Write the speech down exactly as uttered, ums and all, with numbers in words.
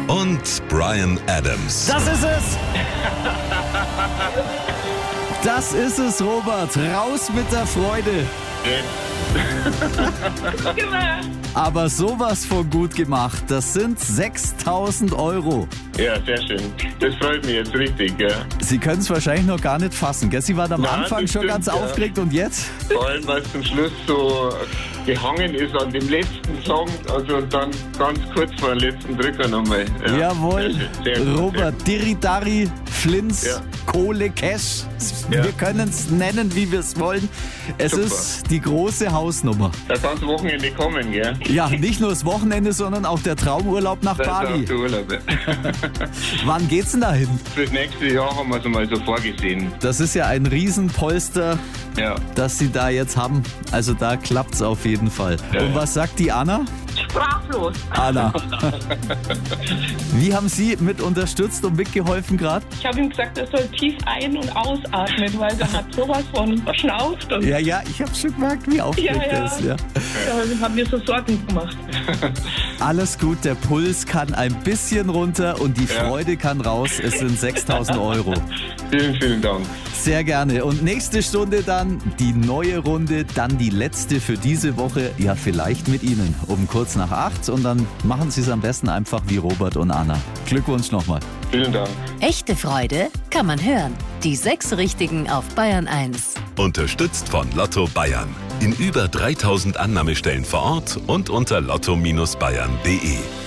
und Bryan Adams. Das ist es! Das ist es, Robert. Raus mit der Freude. Aber sowas von gut gemacht. Das sind sechstausend Euro. Ja, sehr schön. Das freut mich jetzt richtig, ja. Sie können es wahrscheinlich noch gar nicht fassen, gell? Sie waren am Nein, Anfang das schon stimmt, ganz ja. aufgeregt und jetzt? Vor allem, weil es zum Schluss so gehangen ist an dem letzten Song, also dann ganz kurz vor dem letzten Drücker nochmal. Ja. Jawohl. Sehr schön, sehr gut, Robert, Diridari, Flins, Ja. Kohle, Cash. Ja. Wir können es nennen, wie wir es wollen. Es Super. ist die große Hausnummer. Da kann das Wochenende kommen, gell? Ja, nicht nur das Wochenende, sondern auch der Traumurlaub nach Das ist auch Bali. der Urlaub. Ja. Wann geht's denn dahin? Fürs nächste Jahr haben wir es mal so vorgesehen. Das ist ja ein Riesenpolster, Ja. das Sie da jetzt haben. Also da klappt's auf jeden Fall. Ja, Und ja. was sagt die Anna? Sprachlos. Anna. Wie haben Sie mit unterstützt und mitgeholfen gerade? Ich habe ihm gesagt, er soll tief ein- und ausatmen, weil er hat sowas von verschnauft. Und Ja, ja, ich habe schon gemerkt, wie aufgeregt Ja, er ja. ist. Ja. ja, haben mir so Sorgen gemacht. Alles gut, der Puls kann ein bisschen runter und die Ja. Freude kann raus. Es sind sechstausend Euro. Vielen, vielen Dank. Sehr gerne. Und nächste Stunde dann die neue Runde, dann die letzte für diese Woche. Ja, vielleicht mit Ihnen um kurz nach acht. Und dann machen Sie es am besten einfach wie Robert und Anna. Glückwunsch nochmal. Vielen Dank. Echte Freude kann man hören. Die sechs Richtigen auf Bayern eins. Unterstützt von Lotto Bayern. In über dreitausend Annahmestellen vor Ort und unter lotto Bindestrich bayern punkt de.